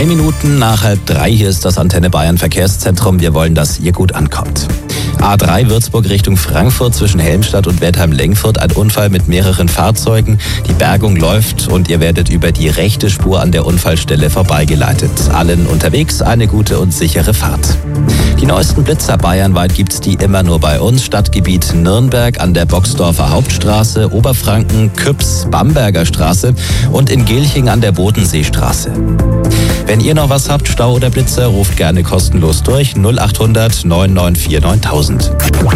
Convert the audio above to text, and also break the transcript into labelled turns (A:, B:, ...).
A: 3 Minuten nach 2:30 hier ist das Antenne Bayern Verkehrszentrum. Wir wollen, dass ihr gut ankommt. A3 Würzburg Richtung Frankfurt zwischen Helmstadt und Wertheim-Lengfurt. Ein Unfall mit mehreren Fahrzeugen. Die Bergung läuft und ihr werdet über die rechte Spur an der Unfallstelle vorbeigeleitet. Allen unterwegs eine gute und sichere Fahrt. Die neuesten Blitzer bayernweit gibt's die immer nur bei uns. Stadtgebiet Nürnberg an der Boxdorfer Hauptstraße, Oberfranken, Küps, Bamberger Straße und in Gelching an der Bodenseestraße. Wenn ihr noch was habt, Stau oder Blitzer, ruft gerne kostenlos durch 0800 994 9000.